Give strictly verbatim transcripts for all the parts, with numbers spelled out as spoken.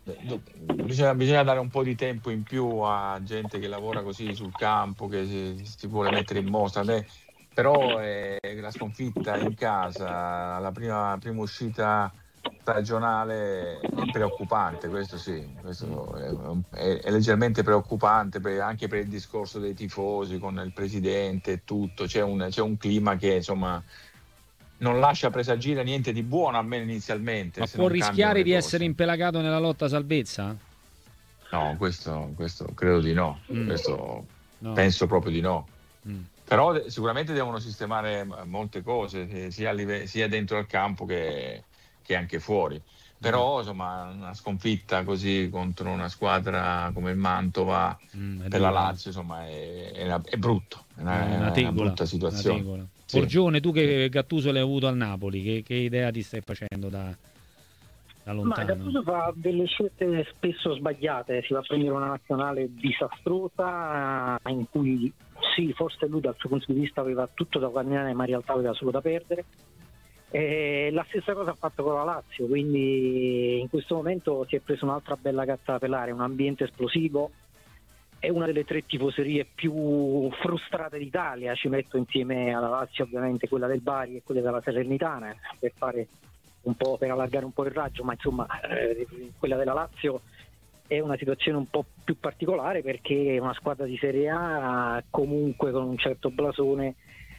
Bisogna, bisogna dare un po' di tempo in più a gente che lavora così sul campo, che si, si vuole mettere in mostra. Beh, però eh, la sconfitta in casa, la prima, prima uscita stagionale è preoccupante, questo sì, questo è, è- è leggermente preoccupante per- anche per il discorso dei tifosi con il presidente e tutto. C'è un, c'è un clima che insomma non lascia presagire niente di buono, almeno inizialmente, Ma se può non cambiano rischiare le di essere cose. impelagato nella lotta salvezza? No, questo, questo credo di no, Mm. questo No. penso proprio di no. Mm. Però de- sicuramente devono sistemare m- molte cose, eh, sia, a live- sia dentro al campo che, che anche fuori. Mm. Però, insomma, una sconfitta così contro una squadra come il Mantova Mm, è per la dura. Lazio, insomma, è, è una- è brutto, è È una una, è una tegola, brutta una situazione. tegola. Sì, Borgione, tu sì. che Gattuso l'hai avuto al Napoli, che, che idea ti stai facendo da, da Ma lontano? Gattuso fa delle scelte spesso sbagliate, si va a prendere una nazionale disastrosa in cui sì, forse lui dal suo punto di vista aveva tutto da guadagnare ma in realtà aveva solo da perdere. E la stessa cosa ha fatto con la Lazio, quindi in questo momento si è preso un'altra bella gatta da pelare, un ambiente esplosivo, è una delle tre tifoserie più frustrate d'Italia, ci metto insieme alla Lazio ovviamente quella del Bari e quella della Salernitana per fare un po', per allargare un po' il raggio, ma insomma eh, quella della Lazio è una situazione un po' più particolare perché è una squadra di Serie A comunque con un certo blasone,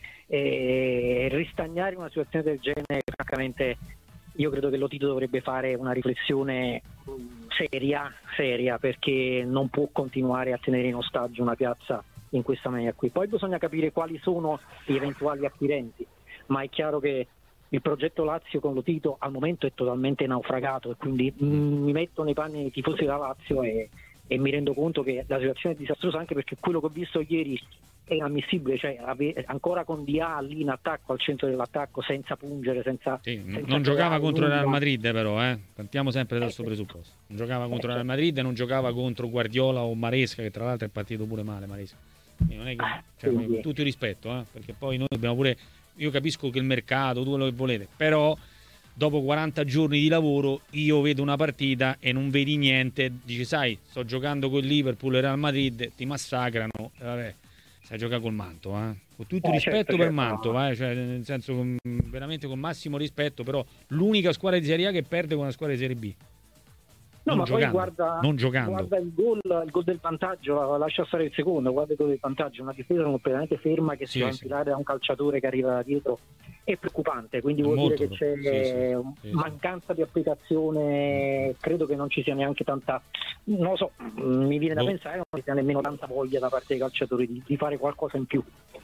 e ristagnare in una situazione del genere francamente io credo che Lotito dovrebbe fare una riflessione seria, seria perché non può continuare a tenere in ostaggio una piazza in questa maniera qui. Poi bisogna capire quali sono gli eventuali acquirenti, ma è chiaro che il progetto Lazio con Lotito al momento è totalmente naufragato e quindi mh, mi metto nei panni dei tifosi della Lazio e, e mi rendo conto che la situazione è disastrosa, anche perché quello che ho visto ieri è inammissibile, cioè ave- ancora con Dia lì in attacco al centro dell'attacco senza pungere, senza, Sì, n- senza non giocava creare contro il Real nulla. Madrid però, eh. Partiamo sempre da questo Eh, presupposto. Non giocava contro il eh, Real Madrid e non giocava contro Guardiola o Maresca, che tra l'altro è partito pure male Maresca. Quindi non è che, cioè, con quindi tutto il rispetto, eh, perché poi noi dobbiamo pure, io capisco che il mercato, tutto quello che volete, però dopo quaranta giorni di lavoro io vedo una partita e non vedi niente, dici sai, sto giocando con il Liverpool e Real Madrid, ti massacrano, e vabbè, stai a giocare col Mantova, eh. Con tutto il eh, rispetto certo, per certo, no. Mantova, eh, cioè, nel senso con- veramente con massimo rispetto, però l'unica squadra di Serie A che perde con una squadra di Serie B, No, non ma poi giocando, guarda, non giocando. guarda il gol, il gol del vantaggio, lascia stare il secondo, guarda il gol del vantaggio, una difesa completamente ferma che si va Sì, a sì, infilare da un calciatore che arriva da dietro, è preoccupante, quindi vuol dire molto che proprio. Sì, sì, c'è sì, sì. mancanza di applicazione, credo che non ci sia neanche tanta, non lo so, mi viene da Boh. pensare, non ci sia nemmeno tanta voglia da parte dei calciatori di, di fare qualcosa in più.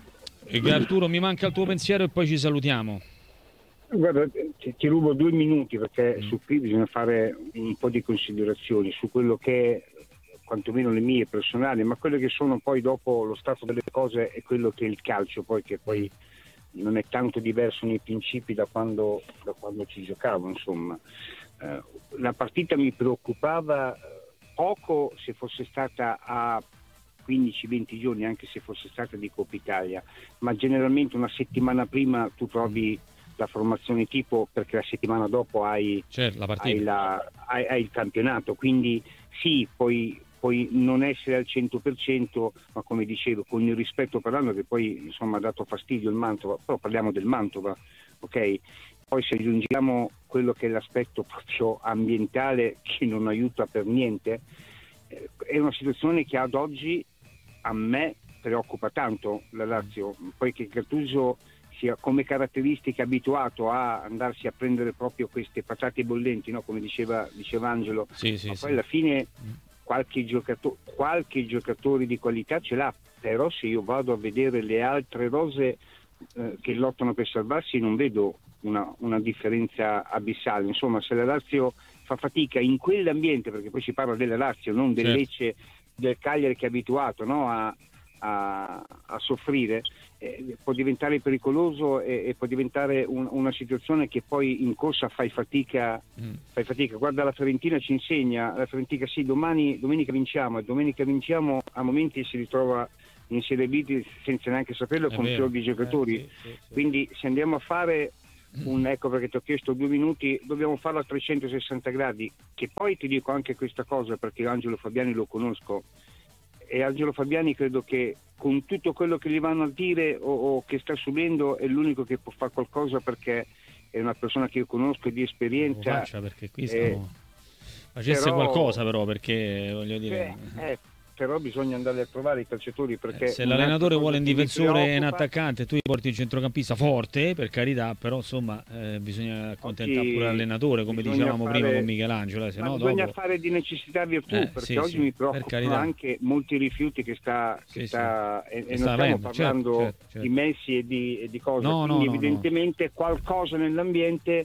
E Arturo, mi manca il tuo pensiero e poi ci salutiamo. Guarda, ti, ti rubo due minuti perché Mm. su qui bisogna fare un po' di considerazioni su quello che è quantomeno le mie personali, ma quelle che sono poi dopo lo stato delle cose e quello che è il calcio, poi che poi non è tanto diverso nei principi da quando, da quando ci giocavo, insomma. Eh, la partita mi preoccupava poco se fosse stata a quindici venti giorni, anche se fosse stata di Coppa Italia, ma generalmente una settimana prima tu trovi la formazione tipo perché la settimana dopo hai, Certo, la hai, partita. la, hai, hai il campionato, quindi sì, puoi, puoi non essere al cento per cento, ma come dicevo, con il rispetto parlando che poi insomma ha dato fastidio il Mantova, però parliamo del Mantova, ok? Poi se aggiungiamo quello che è l'aspetto proprio ambientale che non aiuta per niente, eh, è una situazione che ad oggi a me preoccupa tanto la Lazio, poiché Gattuso sia come caratteristica abituato a andarsi a prendere proprio queste patate bollenti, no? Come diceva, diceva Angelo, Sì, sì, ma sì. poi alla fine qualche, giocato- qualche giocatore di qualità ce l'ha, però se io vado a vedere le altre rose eh, che lottano per salvarsi non vedo una, una differenza abissale, insomma se la Lazio fa fatica in quell'ambiente, perché poi si parla della Lazio, non del Certo. Lecce, del Cagliari che è abituato, no? a, a, a soffrire, eh, può diventare pericoloso e, e può diventare un, una situazione che poi in corsa fai fatica, Mm. fai fatica. Guarda, la Fiorentina ci insegna, la Fiorentina sì, domani, domenica vinciamo, e domenica vinciamo a momenti si ritrova in Serie B senza neanche saperlo È con vero. fior di giocatori, Eh, sì, sì, sì. quindi se andiamo a fare un, ecco perché ti ho chiesto due minuti, dobbiamo farlo a trecentosessanta gradi, che poi ti dico anche questa cosa perché Angelo Fabiani lo conosco, e Angelo Fabiani credo che con tutto quello che gli vanno a dire o, o che sta subendo è l'unico che può fare qualcosa, perché è una persona che io conosco e di esperienza. Faccia, perché qui stiamo... eh, facesse però, qualcosa però, perché voglio dire... Eh, eh, però bisogna andare a trovare i calciatori, perché eh, se l'allenatore vuole un difensore e un attaccante, tu gli porti un centrocampista forte, per carità, però insomma eh, bisogna accontentare oggi pure l'allenatore, come dicevamo fare, prima con Michelangelo, eh, se no bisogna dopo... fare di necessità virtù, eh, perché sì, oggi sì, mi preoccupano anche molti rifiuti che sta, che sì, sta sì. e, che e sta non stiamo avendo, parlando certo, certo, certo. di Messi e di, e di cose, no, quindi no, evidentemente no. qualcosa nell'ambiente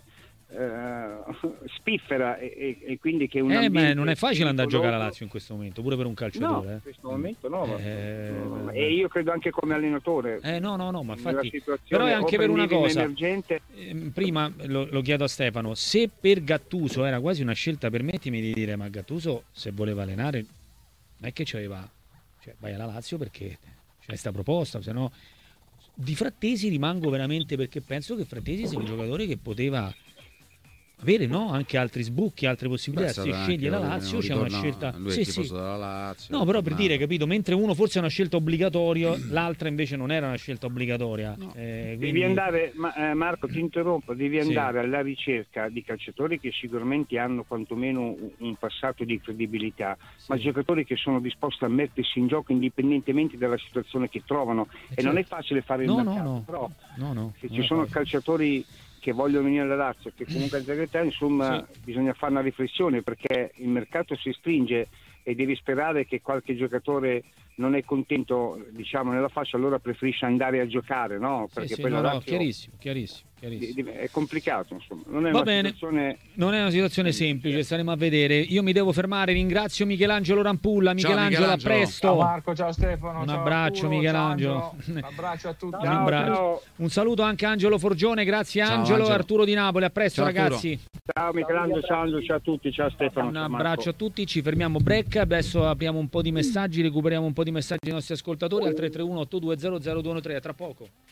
Uh, spiffera e, e, e quindi che un eh, ambiente ma non è facile andare a giocare a loro... Lazio in questo momento, pure per un calciatore. No, eh. in questo momento no, eh, ma... e io credo anche come allenatore. Eh no, no, no, ma infatti però è anche per una cosa. Emergente... Eh, prima lo, lo chiedo a Stefano, se per Gattuso era quasi una scelta, permettimi di dire, ma Gattuso se voleva allenare non è che c'aveva, cioè vai alla Lazio perché c'è questa proposta, se no di Frattesi rimango veramente, perché penso che Frattesi sia un giocatore che poteva avere, no, anche altri sbocchi, altre possibilità. Se sceglie la Lazio c'è una scelta. Lui sì, è sì. della Lazio, no, però per dire, capito, mentre uno forse è una scelta obbligatoria, l'altra invece non era una scelta obbligatoria. No. Eh, quindi... Devi andare, ma, eh, Marco, ti interrompo, devi andare sì. alla ricerca di calciatori che sicuramente hanno quantomeno un passato di credibilità, sì. ma giocatori che sono disposti a mettersi in gioco indipendentemente dalla situazione che trovano. Eh, e certo. non è facile fare il no, mercato, no, no. però no, no, se ci sono facile. calciatori che vogliono venire alla Lazio, che comunque in insomma sì. bisogna fare una riflessione, perché il mercato si stringe e devi sperare che qualche giocatore non è contento, diciamo, nella fascia, allora preferisce andare a giocare, no? Perché sì, sì, poi no, la no, Lazio chiarissimo, chiarissimo, chiarissimo. È complicato, insomma. Non è Va una bene, situazione... non è una situazione semplice, staremo a vedere. Io mi devo fermare, ringrazio Michelangelo Rampulla. Michelangelo, Michelangelo. a presto. Ciao Marco, ciao Stefano. Un ciao abbraccio Arturo, Michelangelo. Ciao un abbraccio a tutti. Un, abbraccio. Ciao. Un saluto anche a Angelo Forgione, grazie ciao, Angelo. Angelo. Arturo di Napoli, a presto ciao, ragazzi. Ciao Michelangelo, ciao Angelo, ciao a tutti, ciao Stefano. Un ciao, abbraccio a tutti, ci fermiamo break, adesso apriamo un po' di messaggi, recuperiamo un po' di messaggi dei nostri ascoltatori al tre tre uno otto due zero zero due uno tre, a tra poco.